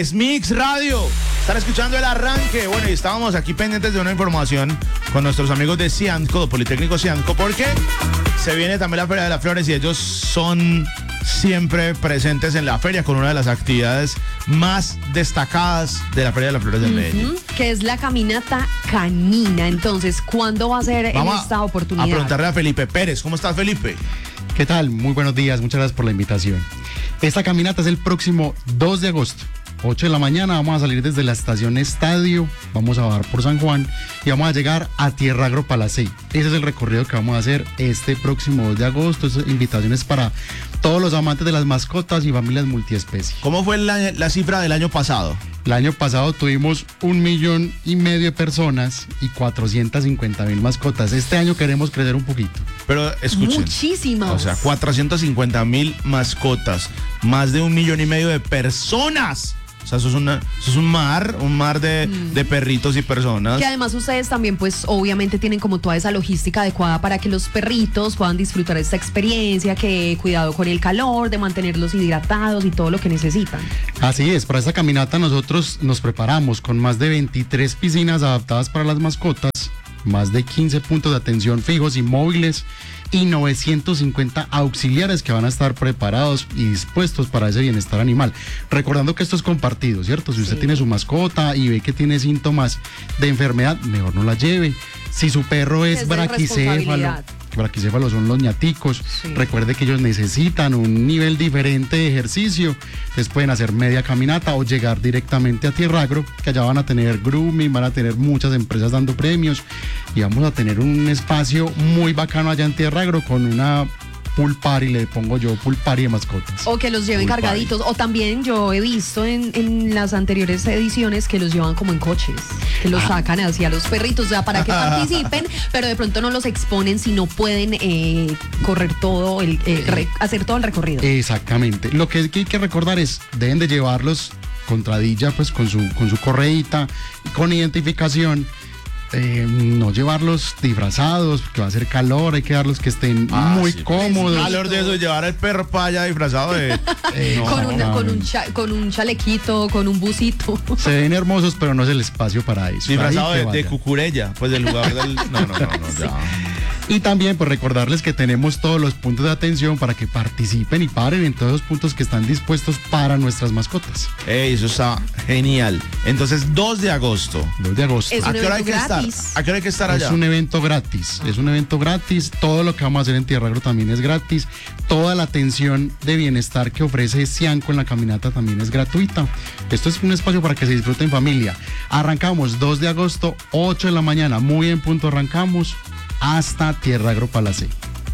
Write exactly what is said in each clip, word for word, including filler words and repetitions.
es Mix Radio. Están escuchando El Arranque. Bueno, y estábamos aquí pendientes de una información con nuestros amigos de Cianco, Politécnico Cianco, porque se viene también la Feria de las Flores y ellos son siempre presentes en la feria con una de las actividades más destacadas de la Feria de las Flores de uh-huh, Medellín. Que es la caminata canina. Entonces, ¿cuándo va a ser Vamos en esta oportunidad? A preguntarle a Felipe Pérez. ¿Cómo estás, Felipe? ¿Qué tal? Muy buenos días, muchas gracias por la invitación. Esta caminata es el próximo dos de agosto, ocho de la mañana. Vamos a salir desde la estación Estadio, vamos a bajar por San Juan y vamos a llegar a Tierra Agro Palacé. Ese es el recorrido que vamos a hacer este próximo dos de agosto. Esas invitaciones para todos los amantes de las mascotas y familias multiespecie. ¿Cómo fue la, la cifra del año pasado? El año pasado tuvimos un millón y medio de personas y cuatrocientas cincuenta mil mascotas. Este año queremos crecer un poquito. Pero escuchen. Muchísimas. O sea, cuatrocientas cincuenta mil mascotas, más de un millón y medio de personas. O sea, eso es, una, eso es un mar, un mar de, mm. de perritos y personas. Que además ustedes también, pues, obviamente tienen como toda esa logística adecuada para que los perritos puedan disfrutar de esta experiencia, que cuidado con el calor, de mantenerlos hidratados y todo lo que necesitan. Así es, para esta caminata nosotros nos preparamos con más de veintitrés piscinas adaptadas para las mascotas, más de quince puntos de atención fijos y móviles y novecientos cincuenta auxiliares que van a estar preparados y dispuestos para ese bienestar animal. Recordando que esto es compartido, ¿cierto? Si usted sí. tiene su mascota y ve que tiene síntomas de enfermedad, mejor no la lleve. Si su perro es, es braquicéfalo, braquicéfalo son los ñaticos, sí. recuerde que ellos necesitan un nivel diferente de ejercicio. Ustedes pueden hacer media caminata o llegar directamente a Tierra Agro, que allá van a tener grooming, van a tener muchas empresas dando premios y vamos a tener un espacio muy bacano allá en Tierra Agro con una pool party, le pongo yo pool party de mascotas. O que los lleven pool cargaditos, party. O también yo he visto en, en las anteriores ediciones que los llevan como en coches, que los ah. sacan hacia los perritos, o sea, para que participen, pero de pronto no los exponen si no pueden eh, correr todo, el eh, re, hacer todo el recorrido. Exactamente, lo que hay que recordar es, deben de llevarlos con tradilla, pues con su, con su correíta, con identificación. Eh, no llevarlos disfrazados porque va a hacer calor, hay que darlos que estén ah, muy sí, cómodos. El calor de eso, llevar al perro para allá disfrazado de eh, no, con, una, no, con, un cha, con un chalequito, con un busito. Se ven hermosos, pero no es el espacio para eso. Disfrazado de, de cucurella, pues del lugar del. No, no, no, no, no ya. Y también pues recordarles que tenemos todos los puntos de atención para que participen y paren en todos los puntos que están dispuestos para nuestras mascotas. Ey, eso está genial. Entonces, dos de agosto. dos de agosto. Es ¿A qué hora hay que estar? ¿A qué hora hay que estar allá? Es un evento gratis, es un evento gratis. Todo lo que vamos a hacer en Tierra Agro también es gratis. Toda la atención de bienestar que ofrece Cianco en la caminata también es gratuita. Esto es un espacio para que se disfrute en familia. Arrancamos dos de agosto, ocho de la mañana, muy en punto arrancamos hasta Tierra Agro Palacé.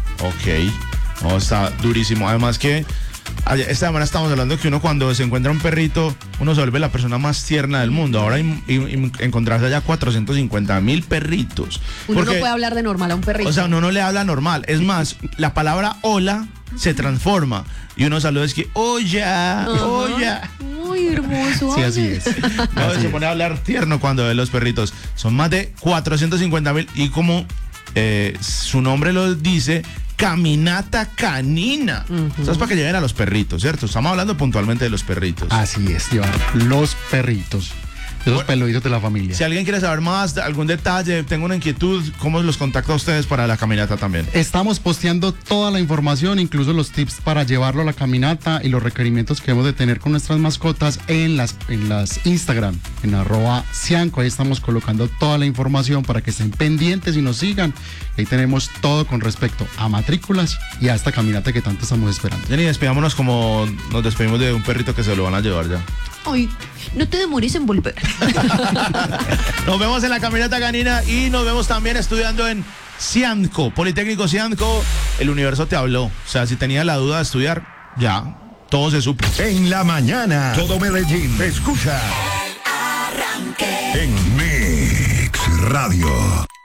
Ok, oh, está durísimo. Además que esta semana estamos hablando que uno cuando se encuentra un perrito, uno se vuelve la persona más tierna del mundo. Ahora in, in, encontrarse allá cuatrocientos cincuenta mil perritos. Uno porque, no puede hablar de normal a un perrito. O sea, uno no le habla normal. Es más, la palabra hola se transforma y uno saluda es que hola, hola. Muy hermoso. Sí, así es. No, así se es. Pone a hablar tierno cuando ve los perritos. Son más de cuatrocientos cincuenta mil y como eh, su nombre lo dice, caminata canina. Uh-huh. Eso es para que lleven a los perritos, ¿cierto? Estamos hablando puntualmente de los perritos. Así es, llevar los perritos. Esos bueno, peluditos de la familia. Si alguien quiere saber más, algún detalle, tengo una inquietud, ¿cómo los contacta a ustedes para la caminata también? Estamos posteando toda la información, incluso los tips para llevarlo a la caminata y los requerimientos que debemos de tener con nuestras mascotas en las, en las Instagram, en arroba Cianco. Ahí estamos colocando toda la información para que estén pendientes y nos sigan. Ahí tenemos todo con respecto a matrículas y a esta caminata que tanto estamos esperando. Jenny, despidámonos como nos despedimos de un perrito que se lo van a llevar ya. Ay, no te demores en volver. Nos vemos en la caminata canina y nos vemos también estudiando en Cianco, Politécnico Cianco. El universo te habló. O sea, si tenías la duda de estudiar, ya, todo se supo. En la mañana, todo Medellín escucha El Arranque en Mix Radio.